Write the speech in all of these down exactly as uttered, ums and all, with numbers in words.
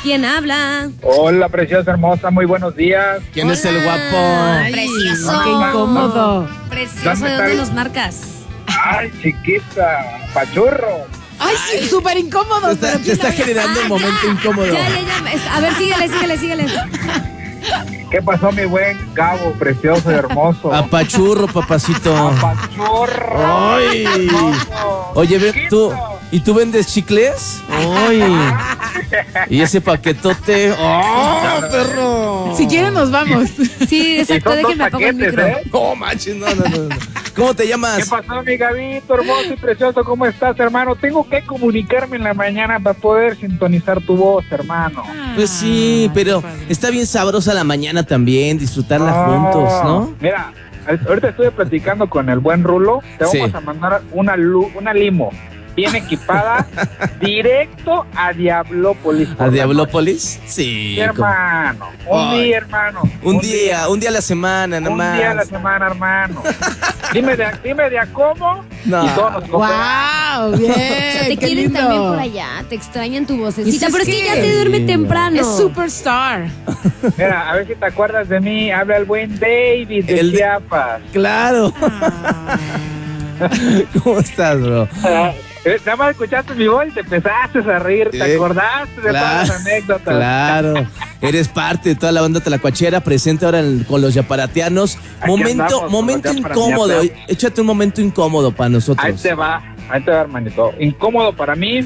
¿Quién habla? Hola, preciosa, hermosa, muy buenos días. ¿Quién Hola. es el guapo? Ay, precioso. Qué incómodo. Precioso, ¿de dónde nos marcas? Ay, chiquita, pachurro. Ay, sí, súper incómodo. Te está, pero te ¿quién está habla? generando un momento incómodo. Ya, ya, ya. A ver, síguele, síguele, síguele. ¿Qué pasó, mi buen Gabo, precioso y hermoso? Apachurro, papacito. Pachurro. Ay. Hermoso. Oye, ve, tú, Chiquito. ¿y tú vendes chicles? Ay. ¿Y ese paquetote? ¡Oh, perro! Si quieren, nos vamos. Sí, Y exacto, son dos déjenme apagar el paquetes, micro. ¿eh? No manches, no, no, no. no. ¿Cómo te ¿Qué llamas? pasó, mi Gabito, hermoso y precioso? ¿Cómo estás, hermano? Tengo que comunicarme en la mañana para poder sintonizar tu voz, hermano. Pues sí, pero está bien sabrosa la mañana también, disfrutarla juntos, ¿no? Mira, ahorita estuve platicando con el buen Rulo. Te Sí. vamos a mandar una, lu- una limo bien equipada directo a Diablópolis. por ¿A la Diablópolis? noche. Sí. Sí, hermano. Un Ay. día, hermano. Un día, un día a la semana, nada Un más. día a la semana, hermano. Dime de, dime de a cómo No. y todos nos cooperamos. ¡Wow! Bien. O sea, te qué quieren lindo. también por allá, te extrañan tu Y vocecita, si pero es es que que- ya se duerme temprano. Es superstar. Mira, a ver si te acuerdas de mí. Habla el buen David de El- Chiapas. Claro. ¿Cómo estás, bro? Eh, Nada más escuchaste mi voz y te empezaste a reír, te Sí. acordaste de Claro, todas las anécdotas. Claro, eres parte de toda la banda tlacuachera, presente ahora en- con los yaparateanos. Aquí Momento, andamos con momento los incómodo, yaparateanos. échate un momento incómodo para nosotros. Ahí te va, ahí te va, hermanito. Incómodo para mí.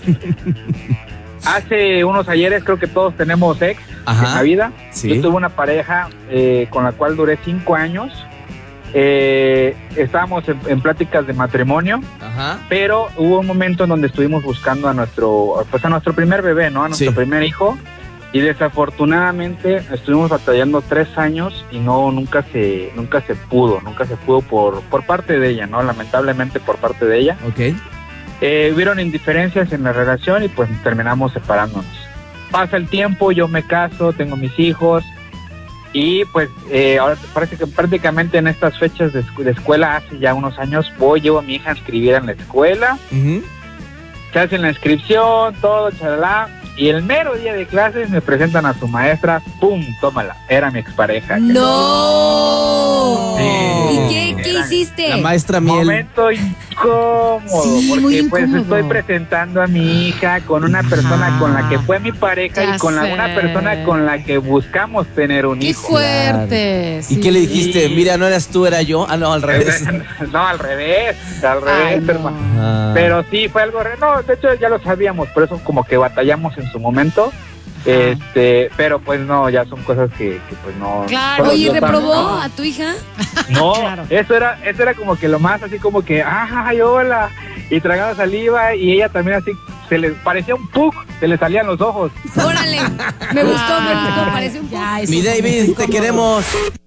Hace unos ayeres creo que todos tenemos ex Ajá. en la vida. Sí. Yo tuve una pareja eh, con la cual duré cinco años. Eh, estábamos en, en pláticas de matrimonio, Ajá. pero hubo un momento en donde estuvimos buscando a nuestro, pues a nuestro primer bebé, ¿no? A nuestro Sí. primer hijo. Y desafortunadamente estuvimos batallando tres años y no, nunca se, nunca se pudo, nunca se pudo por, por parte de ella, ¿no? Lamentablemente por parte de ella. Ok. Eh, hubieron indiferencias en la relación y pues terminamos separándonos. Pasa el tiempo, yo me caso, tengo mis hijos y pues eh, ahora parece que prácticamente en estas fechas de, escu- de escuela, hace ya unos años, voy, llevo a mi hija a inscribir en la escuela, Ujú. se hace la inscripción, todo, chalala, y el mero día de clases me presentan a su maestra, ¡pum! Tómala, era mi expareja. ¡No! Sí. ¿Y qué, qué Era- hiciste? La maestra miel. Momento incómodo, Sí, porque muy pues incómodo. estoy presentando a mi hija con una persona con la que fue mi pareja Ya y con la, sé. una persona con la que buscamos tener un ¡Qué hijo. fuerte! ¿Y sí. qué le dijiste? Sí. Mira, no eras tú, era yo. Ah, no, al revés. No, al revés, al revés, Ay, no. hermano. Ah. Pero sí, fue algo... re- No, de hecho ya lo sabíamos, por eso como que batallamos en su momento. Este, pero pues no, ya son cosas que, que pues no... Claro. solo Oye, Dios sabe, ¿reprobó ¿no? a tu hija? No, Claro. eso era, eso era como que lo más así como que, ay, hola, y tragaba saliva y ella también así, se le parecía un pug, se le salían los ojos. Órale, me gustó, me gustó, parece un poco. Ya, eso Mi es muy David, te incómodo. queremos.